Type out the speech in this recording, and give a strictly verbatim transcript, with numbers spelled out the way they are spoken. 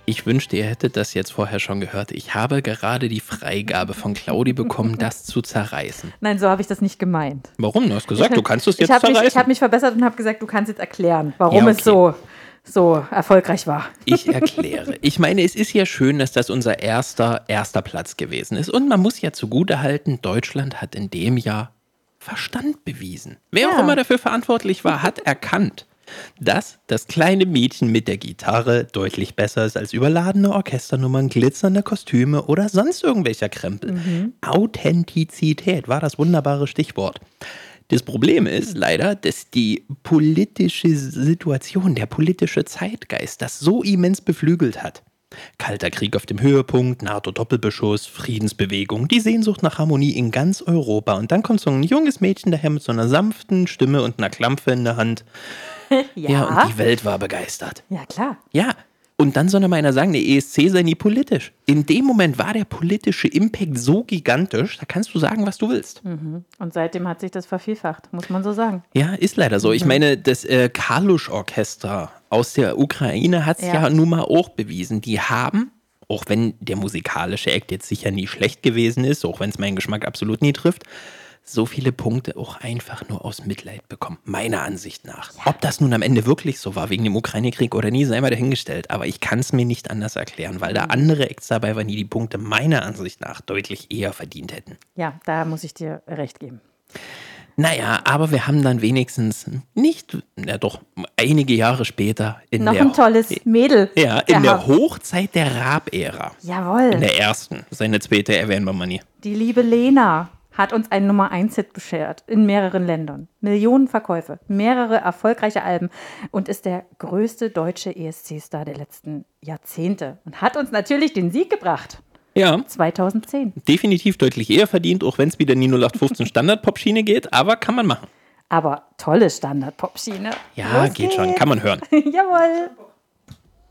Ich wünschte, ihr hättet das jetzt vorher schon gehört. Ich habe gerade die Freigabe von Claudi bekommen, das zu zerreißen. Nein, so habe ich das nicht gemeint. Warum? Du hast gesagt, du kannst es jetzt ich hab zerreißen. Mich, ich habe mich verbessert und habe gesagt, du kannst jetzt erklären, warum Ja, okay. es so, so erfolgreich war. Ich erkläre. Ich meine, es ist ja schön, dass das unser erster, erster Platz gewesen ist. Und man muss ja zugutehalten, Deutschland hat in dem Jahr Verstand bewiesen. Wer Ja. auch immer dafür verantwortlich war, hat erkannt, dass das kleine Mädchen mit der Gitarre deutlich besser ist als überladene Orchesternummern, glitzernde Kostüme oder sonst irgendwelcher Krempel. Mhm. Authentizität war das wunderbare Stichwort. Das Problem ist leider, dass die politische Situation, der politische Zeitgeist das so immens beflügelt hat. Kalter Krieg auf dem Höhepunkt, NATO-Doppelbeschuss, Friedensbewegung, die Sehnsucht nach Harmonie in ganz Europa. Und dann kommt so ein junges Mädchen daher mit so einer sanften Stimme und einer Klampfe in der Hand. Ja. Ja, und die Welt war begeistert. Ja, klar. Ja, und dann soll noch mal einer sagen, der E S C sei nie politisch. In dem Moment war der politische Impact so gigantisch, da kannst du sagen, was du willst. Mhm. Und seitdem hat sich das vervielfacht, muss man so sagen. Ja, ist leider so. Ich meine, das äh, Kalusch-Orchester aus der Ukraine hat es ja. ja nun mal auch bewiesen. Die haben, auch wenn der musikalische Act jetzt sicher nie schlecht gewesen ist, auch wenn es meinen Geschmack absolut nie trifft, so viele Punkte auch einfach nur aus Mitleid bekommen, meiner Ansicht nach. Ja. Ob das nun am Ende wirklich so war, wegen dem Ukraine-Krieg oder nie, sei mal dahingestellt. Aber ich kann es mir nicht anders erklären, weil da andere Acts dabei waren, die die Punkte meiner Ansicht nach deutlich eher verdient hätten. Ja, da muss ich dir recht geben. Naja, aber wir haben dann wenigstens nicht, na doch, einige Jahre später in noch der... ein tolles Mädel. Ja, in gehabt. der Hochzeit der Raab-Ära. Jawohl. In der ersten. Seine zweite erwähnen wir mal nie. Die liebe Lena hat uns einen Nummer eins Hit beschert in mehreren Ländern. Millionen Verkäufe, mehrere erfolgreiche Alben und ist der größte deutsche E S C-Star der letzten Jahrzehnte und hat uns natürlich den Sieg gebracht. Ja. zweitausendzehn. Definitiv deutlich eher verdient, auch wenn es wieder in die null acht fünfzehn Standard-Pop-Schiene geht, aber kann man machen. Aber tolle Standard-Pop-Schiene. Ja, Los geht geht's. schon, kann man hören. Jawohl.